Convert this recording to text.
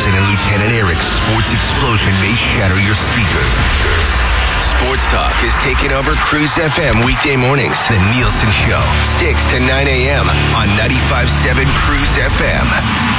Nielsen and Lieutenant Eric's sports explosion may shatter your speakers. Sports Talk is taking over Cruise FM weekday mornings. The Nielsen Show, 6 to 9 a.m. on 95.7 Cruise FM.